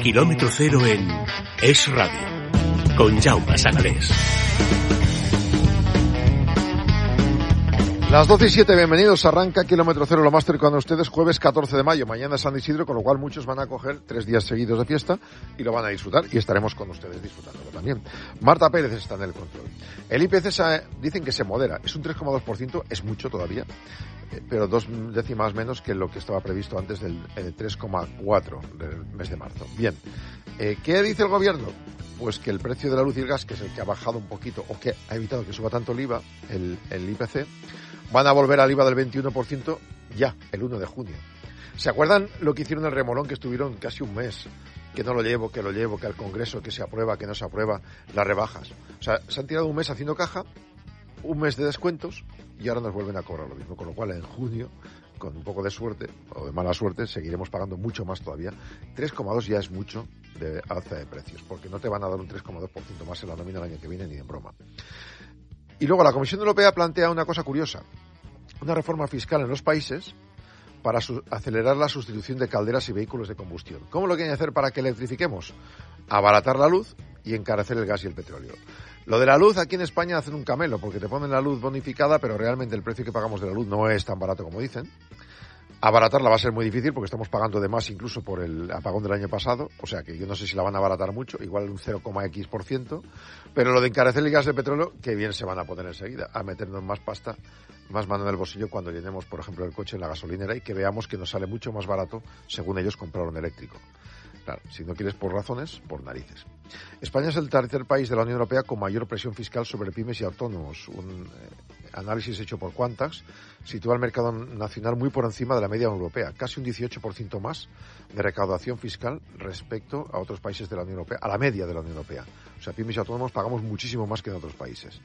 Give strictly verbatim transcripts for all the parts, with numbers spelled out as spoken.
Kilómetro cero en Es Radio, con Jaume Sagalés. Las doce y siete, bienvenidos. Arranca Kilómetro Cero, lo más cercano a ustedes, jueves catorce de mayo. Mañana es San Isidro, con lo cual muchos van a coger tres días seguidos de fiesta y lo van a disfrutar, y estaremos con ustedes disfrutándolo también. Marta Pérez está en el control. El I P C se, dicen que se modera, es un tres coma dos por ciento, es mucho todavía, pero dos décimas menos que lo que estaba previsto antes del tres coma cuatro del mes de marzo. Bien, eh, ¿qué dice el gobierno? Pues que el precio de la luz y el gas, que es el que ha bajado un poquito, o que ha evitado que suba tanto el I V A, el, el I P C, van a volver al I V A del veintiuno por ciento ya, el uno de junio. ¿Se acuerdan lo que hicieron el remolón, que estuvieron casi un mes? Que no lo llevo, que lo llevo, que al Congreso, que se aprueba, que no se aprueba, las rebajas. O sea, se han tirado un mes haciendo caja, un mes de descuentos, y ahora nos vuelven a cobrar lo mismo. Con lo cual, en junio, con un poco de suerte, o de mala suerte, seguiremos pagando mucho más todavía. tres coma dos ya es mucho de alza de precios, porque no te van a dar un tres coma dos por ciento más en la nómina el año que viene, ni en broma. Y luego la Comisión Europea plantea una cosa curiosa, una reforma fiscal en los países para su- acelerar la sustitución de calderas y vehículos de combustión. ¿Cómo lo quieren hacer para que electrifiquemos? Abaratar la luz y encarecer el gas y el petróleo. Lo de la luz aquí en España hacen un camelo, porque te ponen la luz bonificada, pero realmente el precio que pagamos de la luz no es tan barato como dicen. Abaratarla va a ser muy difícil porque estamos pagando de más incluso por el apagón del año pasado, o sea que yo no sé si la van a abaratar mucho, igual un cero coma x por ciento, pero lo de encarecer el gas de petróleo, que bien se van a poner enseguida, a meternos más pasta, más mano en el bolsillo cuando llenemos, por ejemplo, el coche en la gasolinera y que veamos que nos sale mucho más barato, según ellos, comprar un eléctrico. Claro, si no quieres por razones, por narices. España es el tercer país de la Unión Europea con mayor presión fiscal sobre pymes y autónomos. Un eh, análisis hecho por Quantax sitúa el mercado nacional muy por encima de la media europea, casi un dieciocho por ciento más de recaudación fiscal respecto a otros países de la Unión Europea, a la media de la Unión Europea. O sea, pymes y autónomos pagamos muchísimo más que en otros países.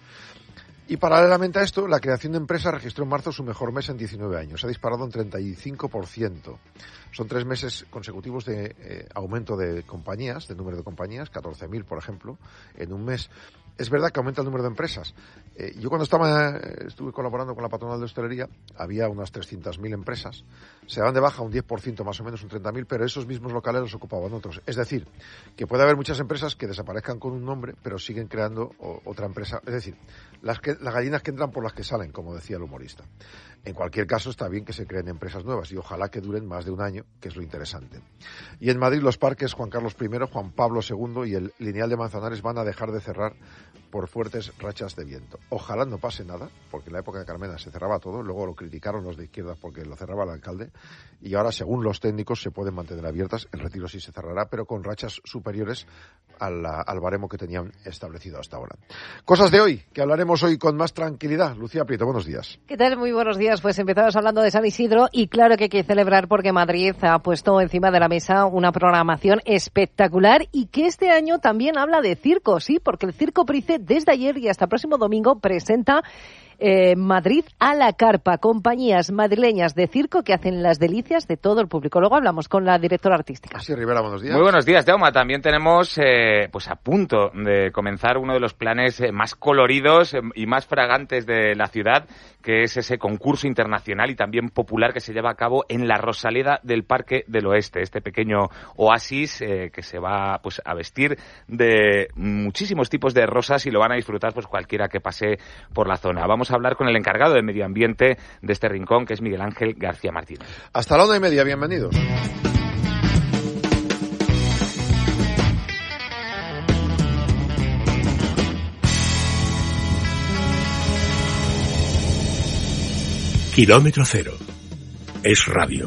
Y paralelamente a esto, la creación de empresas registró en marzo su mejor mes en diecinueve años. Se ha disparado un treinta y cinco por ciento. Son tres meses consecutivos de eh, aumento de compañías, de número de compañías, catorce mil, por ejemplo, en un mes. Es verdad que aumenta el número de empresas. Eh, yo cuando estaba, eh, estuve colaborando con la patronal de hostelería, había unas trescientas mil empresas. Se dan de baja un diez por ciento más o menos, un treinta mil, pero esos mismos locales los ocupaban otros. Es decir, que puede haber muchas empresas que desaparezcan con un nombre, pero siguen creando o, otra empresa. Es decir, las, que, las gallinas que entran por las que salen, como decía el humorista. En cualquier caso, está bien que se creen empresas nuevas y ojalá que duren más de un año, que es lo interesante. Y en Madrid los parques Juan Carlos primero, Juan Pablo segundo y el Lineal de Manzanares van a dejar de cerrar por fuertes rachas de viento. Ojalá no pase nada, porque en la época de Carmena se cerraba todo, luego lo criticaron los de izquierdas porque lo cerraba el alcalde, y ahora, según los técnicos, se pueden mantener abiertas. El Retiro sí se cerrará, pero con rachas superiores al, al baremo que tenían establecido hasta ahora. Cosas de hoy, que hablaremos hoy con más tranquilidad. Lucía Prieto, buenos días. ¿Qué tal? Muy buenos días. Pues empezamos hablando de San Isidro y claro que hay que celebrar porque Madrid ha puesto encima de la mesa una programación espectacular y que este año también habla de circo, sí, porque el Circo Price desde ayer y hasta el próximo domingo presenta Eh, Madrid a la carpa, compañías madrileñas de circo que hacen las delicias de todo el público. Luego hablamos con la directora artística. Sí, Rivera, buenos días. Muy buenos días, Jaume. También tenemos eh, pues a punto de comenzar uno de los planes eh, más coloridos eh, y más fragantes de la ciudad, que es ese concurso internacional y también popular que se lleva a cabo en la Rosaleda del Parque del Oeste, este pequeño oasis eh, que se va pues a vestir de muchísimos tipos de rosas y lo van a disfrutar pues cualquiera que pase por la zona. Vamos a hablar con el encargado de medio ambiente de este rincón, que es Miguel Ángel García Martínez. Hasta la una y media, bienvenidos. Kilómetro Cero. Es Radio.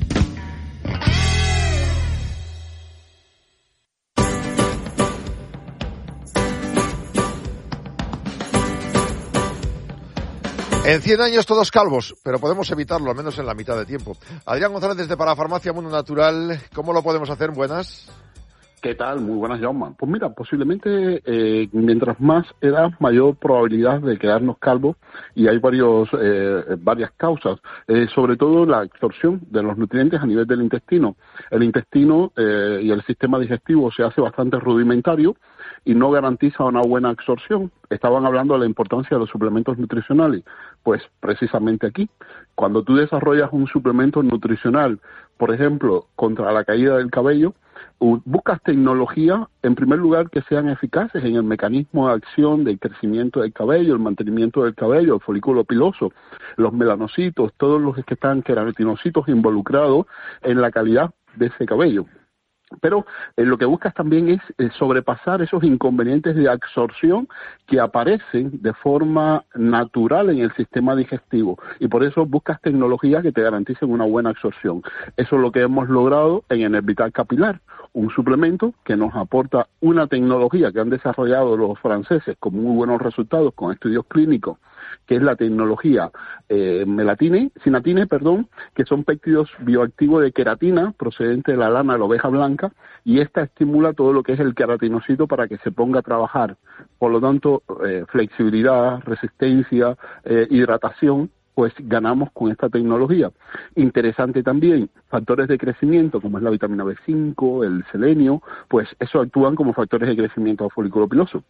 En cien años todos calvos, pero podemos evitarlo, al menos en la mitad de tiempo. Adrián González desde Parafarmacia Mundo Natural. ¿Cómo lo podemos hacer? Buenas. ¿Qué tal? Muy buenas, Jaume. Pues mira, posiblemente eh, mientras más edad, mayor probabilidad de quedarnos calvos y hay varios eh, varias causas, eh, sobre todo la absorción de los nutrientes a nivel del intestino. El intestino eh, y el sistema digestivo se hace bastante rudimentario y no garantiza una buena absorción. Estaban hablando de la importancia de los suplementos nutricionales. Pues precisamente aquí, cuando tú desarrollas un suplemento nutricional, por ejemplo, contra la caída del cabello, buscas tecnología, en primer lugar, que sean eficaces en el mecanismo de acción del crecimiento del cabello, el mantenimiento del cabello, el folículo piloso, los melanocitos, todos los que están queratinocitos involucrados en la calidad de ese cabello. Pero eh, lo que buscas también es eh, sobrepasar esos inconvenientes de absorción que aparecen de forma natural en el sistema digestivo, y por eso buscas tecnologías que te garanticen una buena absorción. Eso es lo que hemos logrado en Enervital Capilar, un suplemento que nos aporta una tecnología que han desarrollado los franceses con muy buenos resultados, con estudios clínicos, que es la tecnología eh, melatine, sinatine, perdón, que son péptidos bioactivos de queratina procedente de la lana de la oveja blanca, y esta estimula todo lo que es el queratinocito para que se ponga a trabajar. Por lo tanto, eh, flexibilidad, resistencia, eh, hidratación, pues ganamos con esta tecnología. Interesante también, factores de crecimiento como es la vitamina B cinco, el selenio, pues eso actúan como factores de crecimiento al folículo piloso.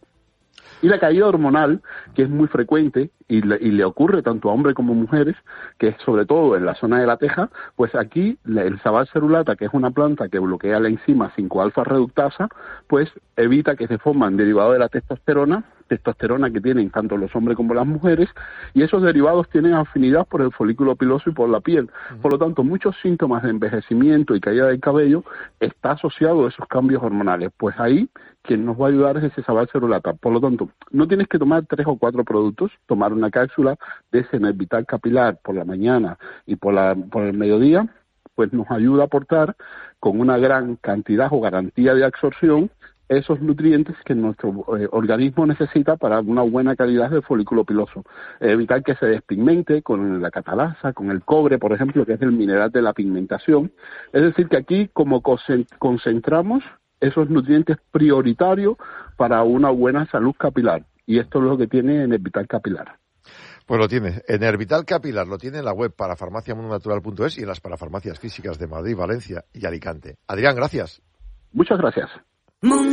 Y la caída hormonal, que es muy frecuente y le, y le ocurre tanto a hombres como a mujeres, que es sobre todo en la zona de la teja, pues aquí el Sabal cerulata, que es una planta que bloquea la enzima cinco alfa reductasa, pues evita que se forman derivados de la testosterona, testosterona que tienen tanto los hombres como las mujeres, y esos derivados tienen afinidad por el folículo piloso y por la piel. Por lo tanto, muchos síntomas de envejecimiento y caída del cabello está asociado a esos cambios hormonales. Pues ahí quien nos va a ayudar es ese Sabal cerulata. Por lo tanto, no tienes que tomar tres o cuatro productos, tomar una cápsula de ese Enervital Capilar por la mañana y por, la, por el mediodía, pues nos ayuda a aportar con una gran cantidad o garantía de absorción esos nutrientes que nuestro eh, organismo necesita para una buena calidad de folículo piloso. Eh, evitar que se despigmente con la catalasa, con el cobre, por ejemplo, que es el mineral de la pigmentación. Es decir, que aquí como concentramos esos nutrientes prioritarios para una buena salud capilar. Y esto es lo que tiene Enervital Capilar. Pues lo tiene. Enervital Capilar lo tiene en la web parafarmacia mundo natural punto es y en las parafarmacias físicas de Madrid, Valencia y Alicante. Adrián, gracias. Muchas gracias.